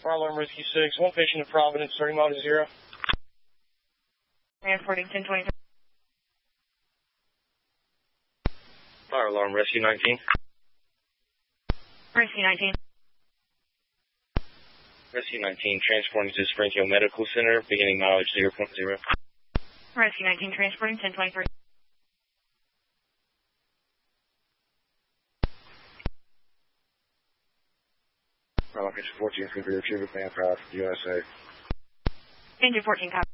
Fire alarm rescue 6. One patient in Providence, 30 miles to 0. Transporting 1023. Fire alarm rescue 19. Rescue 19. Rescue 19, transporting to Springfield Medical Center, beginning mileage 0.0. Rescue 19, transporting 1023. Fire alarm 14, Retriever Fan Craft, USA. Engine 14, copy.